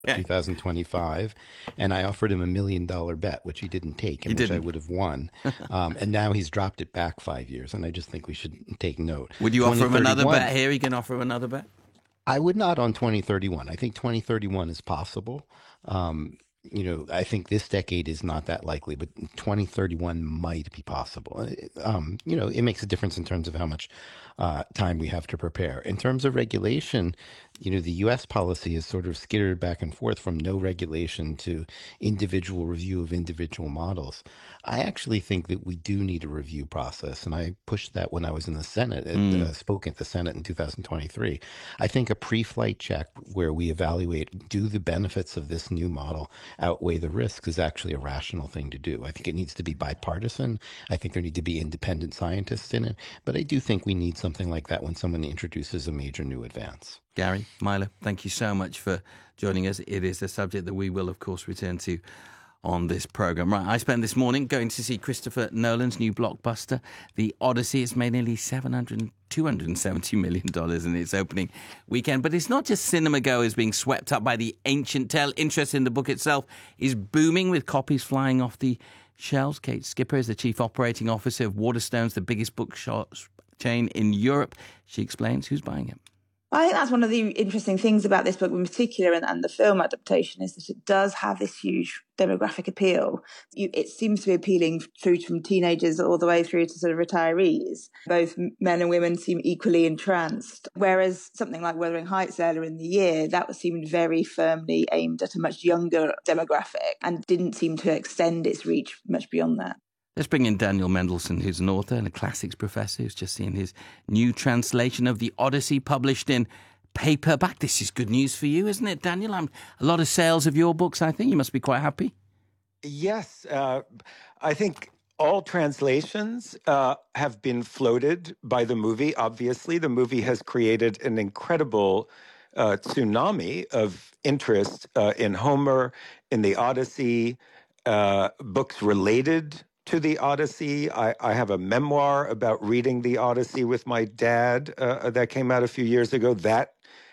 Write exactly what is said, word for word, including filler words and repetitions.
Okay. two thousand twenty-five, and I offered him a million dollar bet, which he didn't take, He and which I didn't. would have won. Um, and now he's dropped it back five years, and I just think we should take note. Would you offer him another twenty thirty-one, bet here? You can offer him another bet? I would not on twenty thirty-one. I think twenty thirty-one is possible. Um, you know, I think this decade is not that likely, but twenty thirty-one might be possible. Uh, Um, you know, it makes a difference in terms of how much uh, time we have to prepare. In terms of regulation, you know, the U S policy is sort of skittered back and forth from no regulation to individual review of individual models. I actually think that we do need a review process, and I pushed that when I was in the Senate, at, Mm. uh, spoke at the Senate in two thousand twenty-three. I think a pre-flight check where we evaluate, do the benefits of this new model outweigh the risks, is actually a rational thing to do. I think it needs to be bipartisan. I think there need to be independent scientists in it, but I do think we need something like that when someone introduces a major new advance. Gary, Milo, thank you so much for joining us. It is a subject that we will, of course, return to on this program. Right, I spent this morning going to see Christopher Nolan's new blockbuster, The Odyssey. It's made nearly seven hundred, two hundred seventy million dollars in its opening weekend. But it's not just cinema goers being swept up by the ancient tale. Interest in the book itself is booming, with copies flying off the shelves. Kate Skipper is the chief operating officer of Waterstones, the biggest bookshop chain in Europe. She explains who's buying it. I think that's one of the interesting things about this book in particular, and, and the film adaptation, is that it does have this huge demographic appeal. You, it seems to be appealing through from teenagers all the way through to sort of retirees. Both men and women seem equally entranced, whereas something like Wuthering Heights earlier in the year, that seemed very firmly aimed at a much younger demographic and didn't seem to extend its reach much beyond that. Let's bring in Daniel Mendelsohn, who's an author and a classics professor, who's just seen his new translation of The Odyssey published in paperback. This is good news for you, isn't it, Daniel? Um, a lot of sales of your books, I think. You must be quite happy. Yes. Uh, I think all translations uh, have been floated by the movie, obviously. The movie has created an incredible uh, tsunami of interest uh, in Homer, in the Odyssey, uh, books related to the Odyssey. I, I have a memoir about reading the Odyssey with my dad uh, that came out a few years ago. That